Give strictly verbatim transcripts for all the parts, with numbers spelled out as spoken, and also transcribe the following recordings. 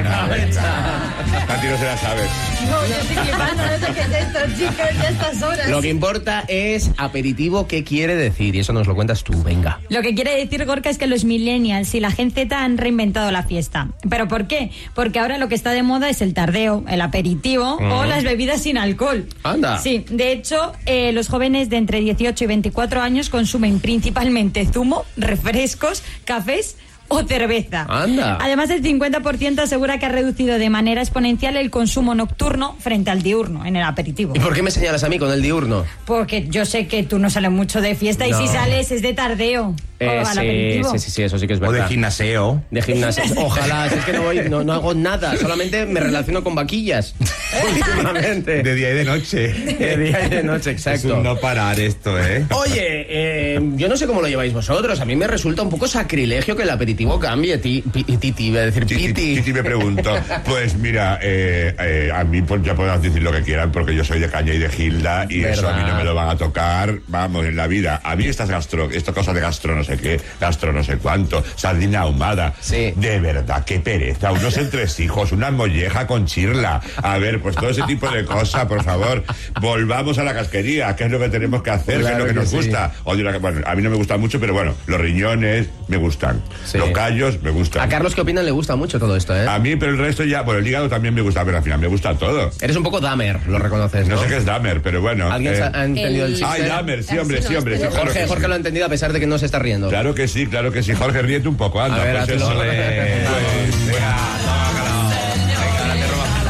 la cabeza. A ti no se la sabes. No, yo estoy flipando, no sé qué es esto, chicos, ya a estas horas. Lo que importa es aperitivo, ¿qué quiere decir? Y eso nos lo cuentas tú, venga. Lo que quiere decir, Gorka, es que los millennials y la Gen Z han reinventado la fiesta. ¿Pero por qué? Porque ahora lo que está de moda es el tardeo, el aperitivo mm. o las bebidas sin alcohol. Anda. Sí, de hecho, eh, los jóvenes de entre dieciocho y veinticuatro años consumen principalmente zumo, refrescos, cafés o cerveza. Anda. Además, el cincuenta por ciento asegura que ha reducido de manera exponencial el consumo nocturno frente al diurno en el aperitivo. ¿Y por qué me señalas a mí con el diurno? Porque yo sé que tú no sales mucho de fiesta no. y si sales es de tardeo. Eh, o al sí, aperitivo. sí, sí, sí, eso sí que es verdad. O de gimnaseo. De gimnasio. Ojalá, si es que no voy, no, no hago nada, solamente me relaciono con vaquillas. Últimamente. De día y de noche. De día y de noche, exacto. Es un no parar esto, ¿eh? Oye, eh, yo no sé cómo lo lleváis vosotros. A mí me resulta un poco sacrilegio que el aperitivo cambie. Ti, pi, titi, iba a decir piti. Titi me pregunto. Pues mira, eh, eh, a mí pues, ya podemos decir lo que quieran porque yo soy de caña y de Gilda y ¿verdad? Eso a mí no me lo van a tocar, vamos, en la vida. A mí estas gastro, esta cosa de gastro no sé qué, gastro no sé cuánto, sardina ahumada. Sí. De verdad, qué pereza. Unos entresijos, una molleja con chirla. A ver, pues todo ese tipo de cosas, por favor. Volvamos a la casquería, que es lo que tenemos que hacer, Claro que es lo que, que nos sí. gusta. Odio la, bueno, a mí no me gusta mucho, pero bueno, los riñones me gustan. Sí. Los callos me gustan. A Carlos, ¿qué opinan? Le gusta mucho todo esto, ¿eh? A mí, pero el resto ya, bueno, el hígado también me gusta, pero al final me gusta todo. Eres un poco Dahmer, lo reconoces, ¿no? No sé qué es Dahmer, pero bueno. ¿Alguien eh. ha entendido el, El- chiste? Ay, Dahmer, sí, hombre, sí, hombre. Sí, claro Jorge, que Jorge sí. lo ha entendido a pesar de que no se está riendo. Claro que sí, claro que sí. Jorge, ríete un poco, anda. A ver, pues hazlo. eso. Ole. Pues, venga, toma, calao. Venga, ahora te robas el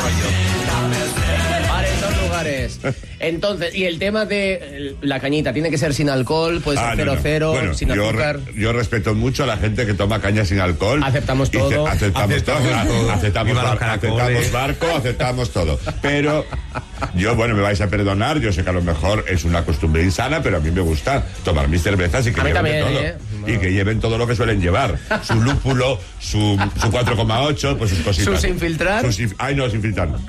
rollo. Vale, esos lugares. Entonces, y el tema de la cañita, ¿tiene que ser sin alcohol? Puede ser Ah, no, cero no. cero, Bueno, sin yo, azúcar. re- yo respeto mucho a la gente que toma caña sin alcohol. Aceptamos Y todo. ce- Aceptamos, Aceptamos todo. todo. Aceptamos, Viva los bar- caracoles. aceptamos barco, aceptamos todo. Pero yo, bueno, me vais a perdonar. Yo sé que a lo mejor es una costumbre insana, pero a mí me gusta tomar mis cervezas y que A mí lleven de también, todo. ¿eh? Y que lleven todo lo que suelen llevar. Su lúpulo, su, su cuatro coma ocho, pues sus cositas. ¿Sus infiltrar? Sus inf- Ay, no, sin filtrar. no.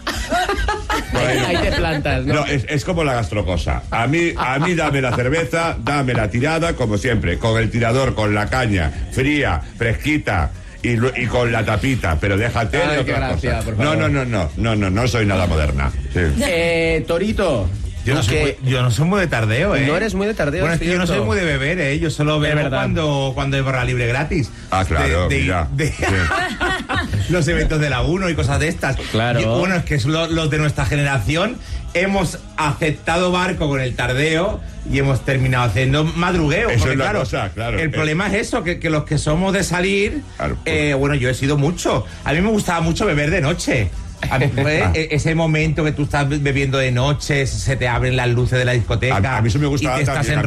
Ahí, ahí te plantas, ¿no? No, es, es como la gastrocosa. A mí, a mí dame la cerveza, dame la tirada, como siempre, con el tirador, con la caña, fría, fresquita y, lu- y con la tapita, pero déjate Ay, de qué otra gracia, cosa. por No, favor. no, no, no, no, no, no soy nada moderna. Sí. Eh, Torito. Yo no, tú soy que- muy, yo no soy muy de tardeo, ¿eh? No eres muy de tardeo, Bueno, es que yo no cierto. soy muy de beber, ¿eh? Yo solo bebo verdad. cuando, cuando hay barra libre gratis. Ah, claro, De- de- mira. de- Sí. los eventos de la uno y cosas de estas. Claro. Y, bueno, es que es lo- los de nuestra generación hemos aceptado barco con el tardeo y hemos terminado haciendo madrugueo. Eso porque, es la claro, cosa, claro. El Eh. problema es eso, que, que los que somos de salir, Claro, pues. eh, bueno, yo he sido mucho. A mí me gustaba mucho beber de noche. A mí, pues, e- ese momento que tú estás bebiendo de noche, se te abren las luces de la discoteca. A- a mí eso me y gustaba te estás también.